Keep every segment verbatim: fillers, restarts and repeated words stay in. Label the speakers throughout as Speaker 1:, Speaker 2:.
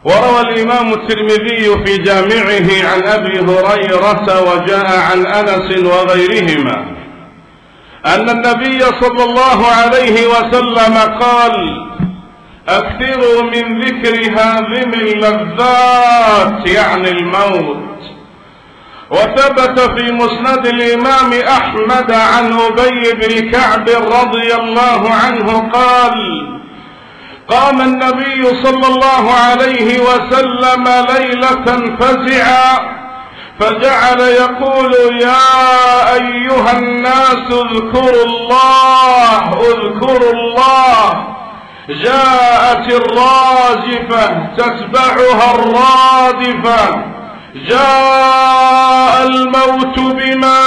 Speaker 1: وروى الإمام الترمذي في جامعه عن أبي هريرة وجاء عن أنس وغيرهما أن النبي صلى الله عليه وسلم قال: أكثروا من ذكر هاذم اللذات، يعني الموت. وثبت في مسند الإمام أحمد عن أبي بن كعب رضي الله عنه قال: قام النبي صلى الله عليه وسلم ليلة فزعا فجعل يقول: يا أيها الناس اذكروا الله اذكروا الله، جاءت الراجفة تتبعها الرادفة، جاء الموت بما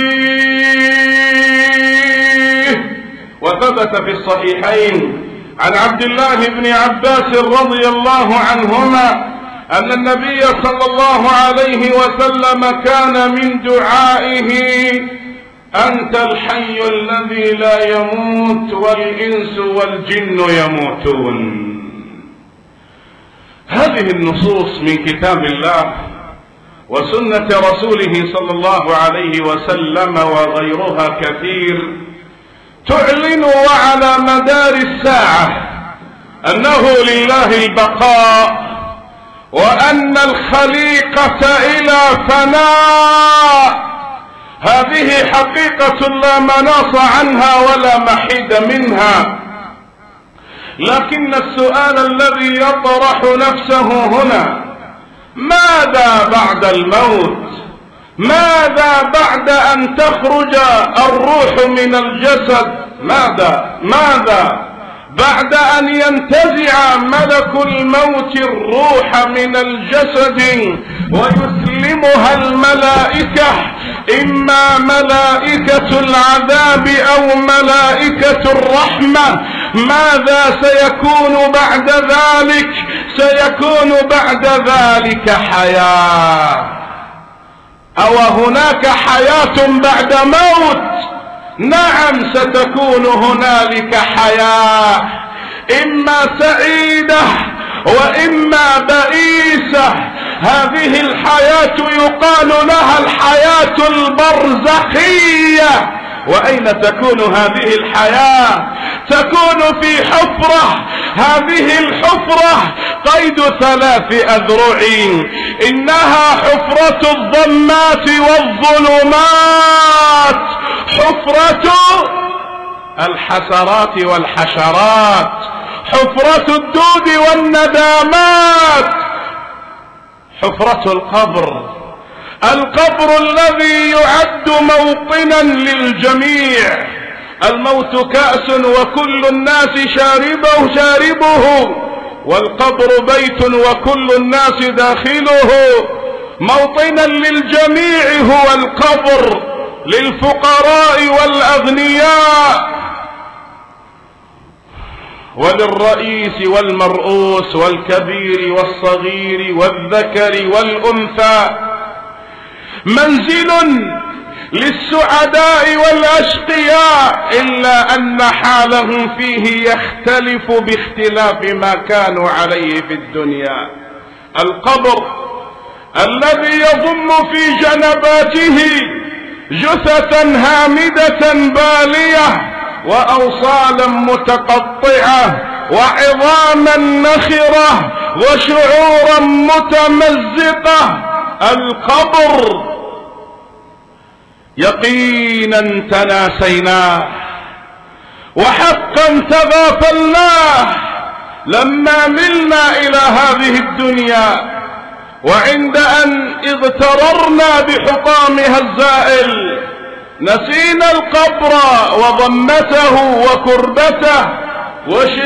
Speaker 1: فيه. وثبت في الصحيحين عن عبد الله بن عباس رضي الله عنهما أن النبي صلى الله عليه وسلم كان من دعائه: أنت الحي الذي لا يموت والإنس والجن يموتون. هذه النصوص من كتاب الله وسنة رسوله صلى الله عليه وسلم وغيرها كثير تعلن وعلى مدار الساعة أنه لله البقاء، وأن الخليقة إلى فناء. هذه حقيقة لا مناص عنها ولا محيد منها. لكن السؤال الذي يطرح نفسه هنا: ماذا بعد الموت؟ ماذا بعد أن تخرج الروح من الجسد؟ ماذا ماذا بعد أن ينتزع ملك الموت الروح من الجسد ويسلمها الملائكة، إما ملائكة العذاب أو ملائكة الرحمة؟ ماذا سيكون بعد ذلك؟ سيكون بعد ذلك حياة. أو هناك حياة بعد موت؟ نعم، ستكون هنالك حياة، إما سعيدة وإما بئيسة. هذه الحياة يقال لها الحياة البرزخية. وأين تكون هذه الحياة؟ تكون في حفرة. هذه الحفرة قيد ثلاث أذرع، إنها حفرة الظلمات والظلمات، حفرة الحسرات والحشرات، حفرة الدود والندامات، حفرة القبر. القبر الذي يعد موطنا للجميع. الموت كأس وكل الناس شاربه شاربه، والقبر بيت وكل الناس داخله. موطنا للجميع هو القبر، للفقراء والأغنياء، وللرئيس والمرؤوس والكبير والصغير والذكر والأنثى. منزل للسعداء والأشقياء، إلا أن حالهم فيه يختلف باختلاف ما كانوا عليه في الدنيا. القبر الذي يضم في جنباته جثة هامدة بالية، وأوصالا متقطعة، وعظاما نخرة، وشعورا متمزقة. القبر يقينا تناسيناه، وحقا تغافلناه لما ملنا إلى هذه الدنيا، وعند أن اغتررنا بحطامها الزائل نسينا القبر وضمته وكربته وش